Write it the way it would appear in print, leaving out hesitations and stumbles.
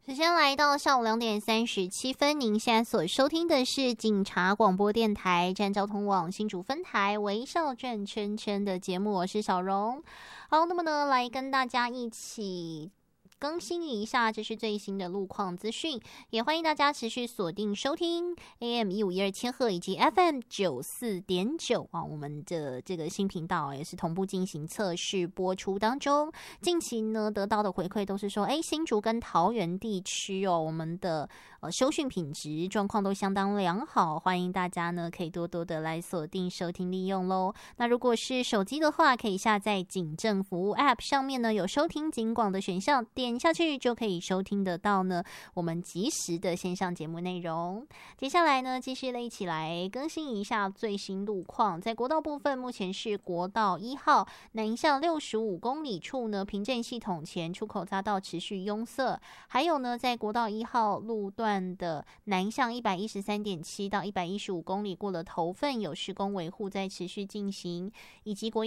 时间来到下午2:37，您现在所收听的是警察广播电台站交通网新竹分台微笑转圈圈的节目，我是小荣。好，那么呢，来跟大家一起更新一下这是最新的路况资讯，也欢迎大家持续锁定收听 AM1512千赫以及 FM94.9啊，我们的这个新频道也是同步进行测试播出当中。近期呢得到的回馈都是说，新竹跟桃园地区哦，我们的收讯品质状况都相当良好，欢迎大家呢可以多多的来锁定收听利用咯。那如果是手机的话，可以下载警政服务 App， 上面呢有收听警广的选项，点下去就可以收听得到呢我们即时的线上节目内容。接下来呢继续一起来更新一下最新路况。在国道部分，目前是国道1号南向65公里处呢，平镇系统前出口匝道持续拥塞，还有呢在国道1号路段的南向113.7到115公里过了头份有施工维护在持续进行，以及国